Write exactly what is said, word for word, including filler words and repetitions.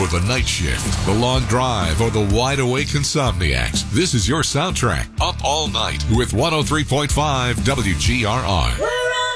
for the night shift, the long drive, or the wide-awake insomniacs, this is your soundtrack. Up All Night with one oh three point five W G R R.